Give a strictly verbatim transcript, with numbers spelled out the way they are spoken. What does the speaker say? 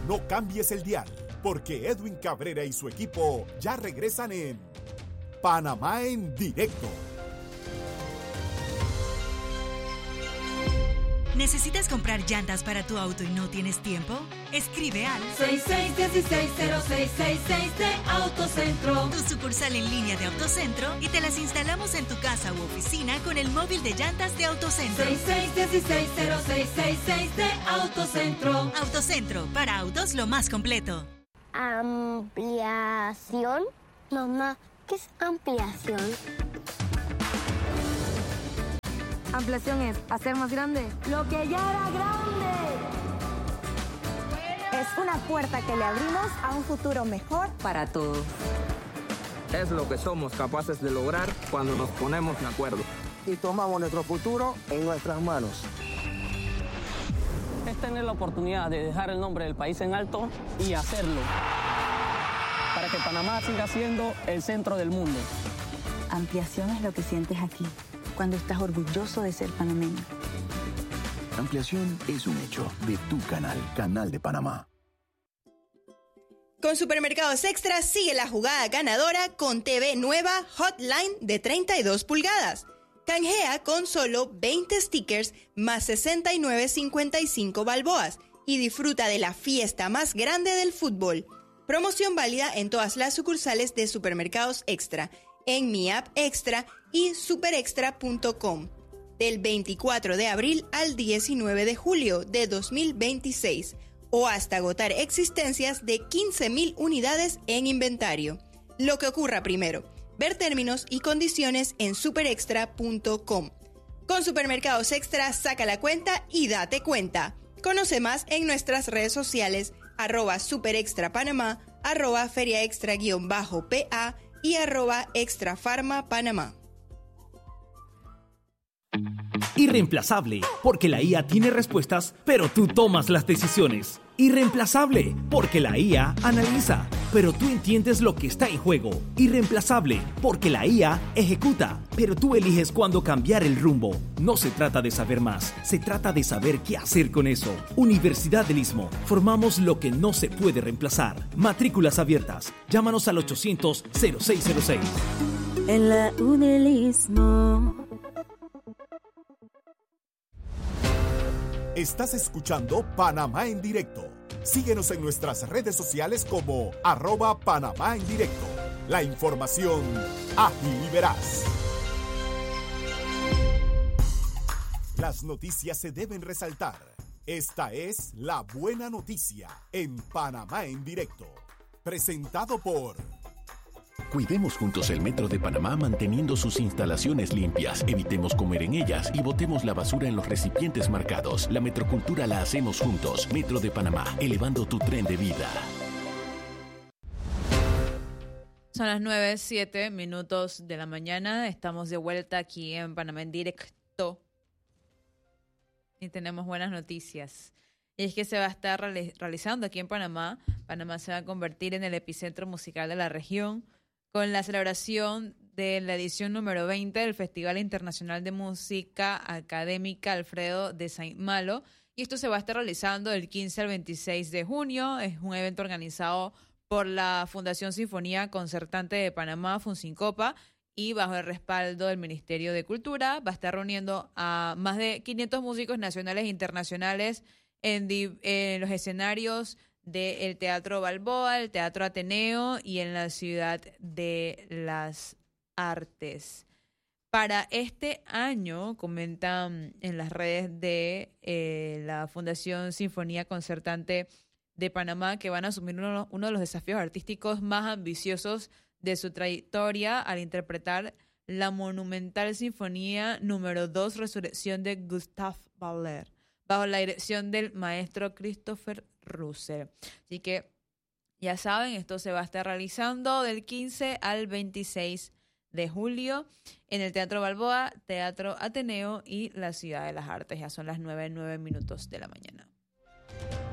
no cambies el dial, porque Edwin Cabrera y su equipo ya regresan en Panamá en Directo. ¿Necesitas comprar llantas para tu auto y no tienes tiempo? Escribe al seis seis uno seis cero seis seis seis de Autocentro, tu sucursal en línea de Autocentro, y te las instalamos en tu casa u oficina con el móvil de llantas de Autocentro. seis seis uno seis cero seis seis seis de Autocentro. Autocentro, para autos lo más completo. Ampliación. Mamá, ¿qué es ampliación? Ampliación es hacer más grande lo que ya era grande. Es una puerta que le abrimos a un futuro mejor para todos. Es lo que somos capaces de lograr cuando nos ponemos de acuerdo. Y tomamos nuestro futuro en nuestras manos. Es tener la oportunidad de dejar el nombre del país en alto y hacerlo para que Panamá siga siendo el centro del mundo. Ampliación es lo que sientes aquí, cuando estás orgulloso de ser panameño. Ampliación es un hecho de tu canal, Canal de Panamá. Con Supermercados Extra sigue la jugada ganadora con T V nueva Hotline de treinta y dos pulgadas. Canjea con solo veinte stickers más sesenta y nueve cincuenta y cinco balboas y disfruta de la fiesta más grande del fútbol. Promoción válida en todas las sucursales de Supermercados Extra, en Mi App Extra y superextra punto com, del veinticuatro de abril al diecinueve de julio de dos mil veintiséis, o hasta agotar existencias de quince mil unidades en inventario. Lo que ocurra primero. Ver términos y condiciones en superextra punto com. Con Supermercados Extra, saca la cuenta y date cuenta. Conoce más en nuestras redes sociales, arroba superextrapanamá, arroba feriaextra-pa y arroba extrafarmapanamá. Irreemplazable, porque la I A tiene respuestas, pero tú tomas las decisiones. Irreemplazable, porque la I A analiza, pero tú entiendes lo que está en juego. Irreemplazable, porque la I A ejecuta, pero tú eliges cuándo cambiar el rumbo. No se trata de saber más, se trata de saber qué hacer con eso. Universidad del Istmo, formamos lo que no se puede reemplazar. Matrículas abiertas, llámanos al ochocientos cero seis cero seis. En la U del Istmo. Estás escuchando Panamá en Directo. Síguenos en nuestras redes sociales como arroba Panamá en Directo. La información ágil y veraz. Las noticias se deben resaltar. Esta es la buena noticia en Panamá en Directo. Presentado por... Cuidemos juntos el Metro de Panamá manteniendo sus instalaciones limpias. Evitemos comer en ellas y botemos la basura en los recipientes marcados. La metrocultura la hacemos juntos. Metro de Panamá, elevando tu tren de vida. Son las nueve, siete minutos de la mañana. Estamos de vuelta aquí en Panamá en Directo. Y tenemos buenas noticias. Y es que se va a estar reali- realizando aquí en Panamá. Panamá se va a convertir en el epicentro musical de la región, con la celebración de la edición número veinte del Festival Internacional de Música Académica Alfredo de Saint-Malo. Y esto se va a estar realizando del quince al veintiséis de junio. Es un evento organizado por la Fundación Sinfonía Concertante de Panamá, Funsincopa, y bajo el respaldo del Ministerio de Cultura. Va a estar reuniendo a más de quinientos músicos nacionales e internacionales en, di- en los escenarios del Teatro Balboa, el Teatro Ateneo y en la Ciudad de las Artes. Para este año, comentan en las redes de eh, la Fundación Sinfonía Concertante de Panamá, que van a asumir uno, uno de los desafíos artísticos más ambiciosos de su trayectoria al interpretar la monumental Sinfonía número dos, Resurrección de Gustav Mahler, bajo la dirección del maestro Christopher Russell. Así que ya saben, esto se va a estar realizando del quince al veintiséis de julio en el Teatro Balboa, Teatro Ateneo y la Ciudad de las Artes. Ya son las nueve, nueve minutos de la mañana.